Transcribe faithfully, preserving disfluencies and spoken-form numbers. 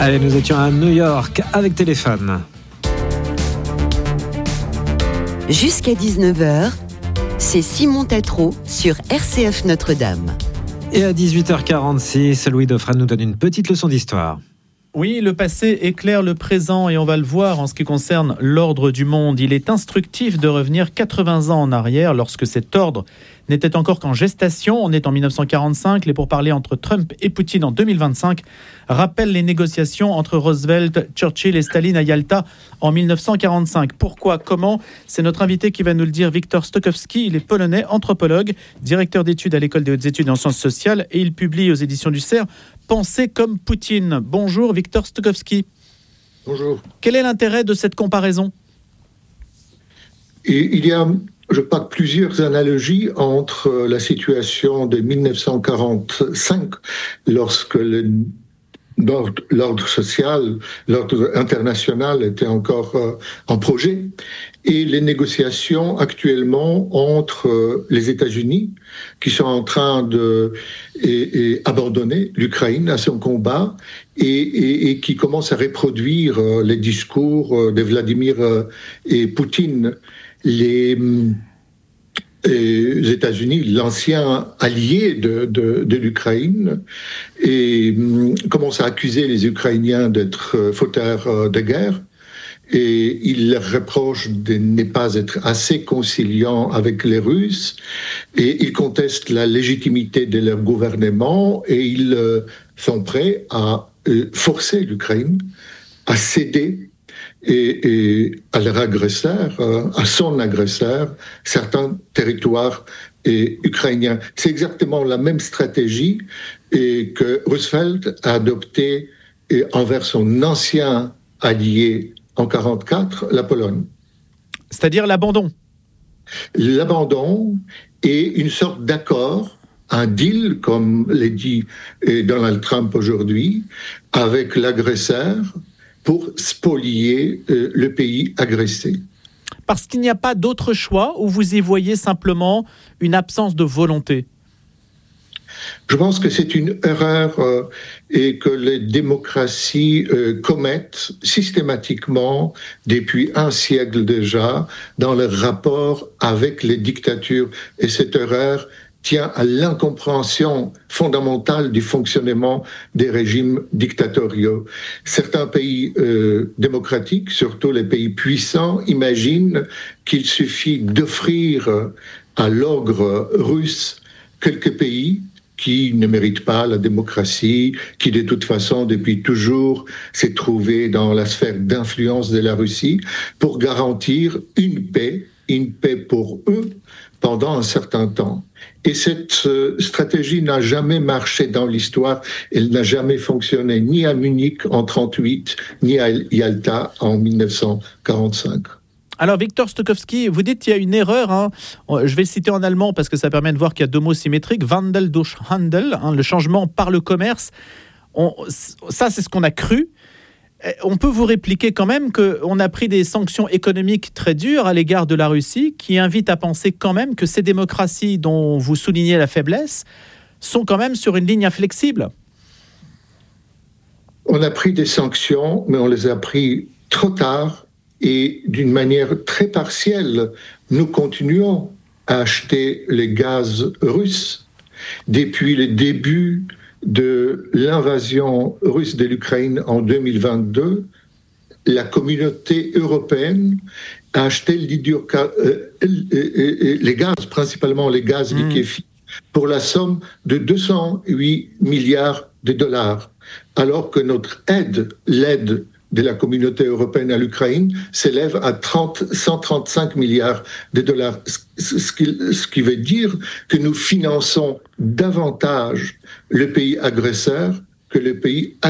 Allez, nous étions à New York avec Téléphone. Jusqu'à dix-neuf heures, c'est Simon Tatro sur R C F Notre-Dame. Et à dix-huit heures quarante-six, Louis Dauphren nous donne une petite leçon d'histoire. Oui, le passé éclaire le présent et on va le voir en ce qui concerne l'ordre du monde. Il est instructif de revenir quatre-vingts ans en arrière lorsque cet ordre n'était encore qu'en gestation. On est en dix-neuf cent quarante-cinq. Les pourparlers entre Trump et Poutine en deux mille vingt-cinq rappellent les négociations entre Roosevelt, Churchill et Staline à Yalta en dix-neuf cent quarante-cinq. Pourquoi ? Comment ? C'est notre invité qui va nous le dire, Wiktor Stokowski. Il est polonais, anthropologue, directeur d'études à l'École des hautes études en sciences sociales et il publie aux éditions du C E R Penser comme Poutine. Bonjour Wiktor Stokowski. Bonjour. Quel est l'intérêt de cette comparaison ? Et il y a, je crois, plusieurs analogies entre la situation de dix-neuf cent quarante-cinq, lorsque le, l'ordre, l'ordre social, l'ordre international était encore euh, en projet, et les négociations actuellement entre euh, les États-Unis, qui sont en train de et, et abandonner l'Ukraine à son combat, et, et, et qui commencent à reproduire euh, les discours euh, de Vladimir euh, et Poutine. Les, les États-Unis, l'ancien allié de, de, de l'Ukraine, et commence à accuser les Ukrainiens d'être fauteurs de guerre. Et il leur reproche de ne pas être assez conciliants avec les Russes. Et ils contestent la légitimité de leur gouvernement et ils sont prêts à forcer l'Ukraine à céder Et, et à leur agresseur, à son agresseur, certains territoires et, ukrainiens. C'est exactement la même stratégie et que Roosevelt a adoptée envers son ancien allié en quarante-quatre, la Pologne. C'est-à-dire l'abandon. L'abandon et une sorte d'accord, un deal, comme l'a dit Donald Trump aujourd'hui, avec l'agresseur, pour spolier euh, le pays agressé. Parce qu'il n'y a pas d'autre choix ou vous y voyez simplement une absence de volonté ? Je pense que c'est une erreur euh, et que les démocraties euh, commettent systématiquement depuis un siècle déjà dans leur rapport avec les dictatures. Et cette erreur tient à l'incompréhension fondamentale du fonctionnement des régimes dictatoriaux. Certains pays euh, démocratiques, surtout les pays puissants, imaginent qu'il suffit d'offrir à l'ogre russe quelques pays qui ne méritent pas la démocratie, qui de toute façon, depuis toujours, s'est trouvé dans la sphère d'influence de la Russie, pour garantir une paix, une paix pour eux, pendant un certain temps. Et cette euh, stratégie n'a jamais marché dans l'histoire. Elle n'a jamais fonctionné ni à Munich en trente-huit, ni à Yalta en dix-neuf cent quarante-cinq. Alors, Wiktor Stokowski, vous dites qu'il y a une erreur. Hein. Je vais le citer en allemand parce que ça permet de voir qu'il y a deux mots symétriques. Wandel durch Handel, hein, le changement par le commerce. On, ça, c'est ce qu'on a cru. On peut vous répliquer quand même qu'on a pris des sanctions économiques très dures à l'égard de la Russie qui invitent à penser quand même que ces démocraties dont vous soulignez la faiblesse sont quand même sur une ligne inflexible. On a pris des sanctions, mais on les a pris trop tard et d'une manière très partielle. Nous continuons à acheter les gaz russes depuis le début de l'invasion russe de l'Ukraine en deux mille vingt-deux, la communauté européenne a acheté euh, les gaz, principalement les gaz liquéfiés, pour la somme de deux cent huit milliards de dollars, alors que notre aide, l'aide de la communauté européenne à l'Ukraine, s'élève à trente, cent trente-cinq milliards de dollars, ce qui, ce qui veut dire que nous finançons davantage le pays agresseur que le pays agresseur.